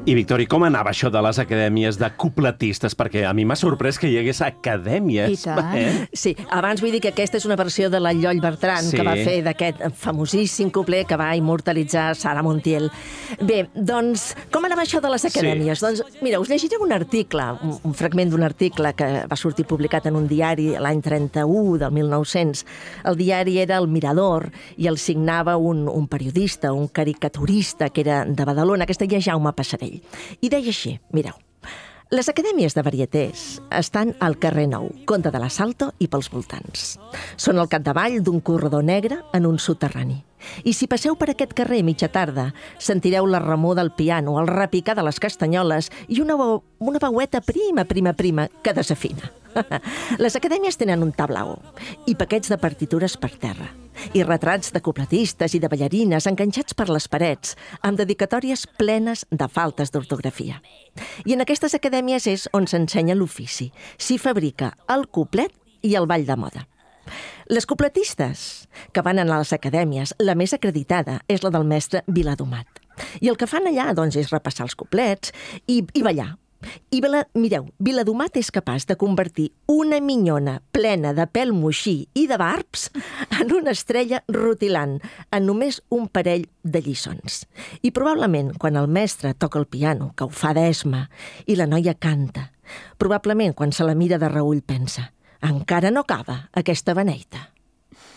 I, Victori, com anava això de les acadèmies de cupletistes? Perquè a mi m'ha sorprès que hi hagués acadèmies. I tant. Sí, abans vull dir que aquesta és una versió de la Lloll Bertran, que va fer d'aquest famosíssim couplet que va immortalitzar Sara Montiel. Bé, doncs, com anava això de les acadèmies? Doncs, mira, us llegiré un article, un fragment d'un article que va sortir publicat en un diari l'any 31 del 1900. El diari era El Mirador i el signava un periodista, un caricaturista que era de Badalona, que es deia Jaume Passarell. I deia així, mireu, les acadèmies de varietés estan al carrer Nou, Conde de la Salto i pels voltants. Són al capdavall d'un corredor negre en un soterrani. I si passeu per aquest carrer mitja tarda, sentireu la remor del piano, el repicar de les castanyoles i una veueta prima que desafina. Les acadèmies tenen un tablau i paquets de partitures per terra i retrats de cupletistes i de ballarines enganxats per les parets amb dedicatòries plenes de faltes d'ortografia. I en aquestes acadèmies és on s'ensenya l'ofici. S'hi fabrica el cuplet i el ball de moda. Les cupletistes que van anar a les acadèmies, la més acreditada és la del mestre Viladomat. I el que fan allà, doncs, és repassar els cuplets i ballar. I mireu, Viladomat és capaç de convertir una minyona plena de pèl moixí i de barbs en una estrella rutilant en només un parell de lliçons. I probablement, quan el mestre toca el piano, que ho fa d'esma, i la noia canta, probablement quan se la mira de reüll pensa: encara no acaba aquesta beneita.